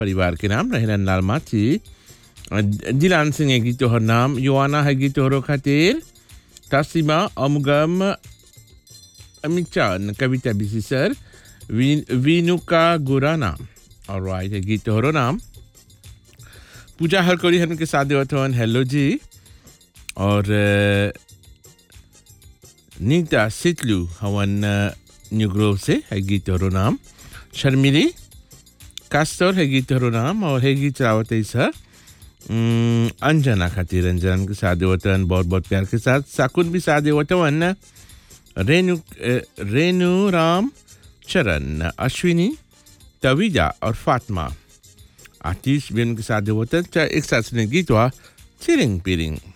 परिवार के नाम रहलन लाल माची जिलान सिंह है तोहर नाम योआना है तोहरो खातिर तासीमा अमगम अमिचान कविता बिसी सर वीनुका गुराना और राइट है तोहरो नाम पूजा हरकोरी हन के साथ देवथवन हेलो जी और नीता सितलू हवन न्यू ग्रोव से है तोहरो नाम शर्मिली कास्टर है तोहरो नाम और है चलावत सर अंजना खातिर अंजन के साथ देवतन बहुत बहुत प्यार के साथ साकुन भी साथ देवतवन रेणु राम चरण अश्विनी तवीजा और फातिमा आतिश भी उनके साथ देवतन एक साथ सुने गीत हुआ चिरिंग पिरिंग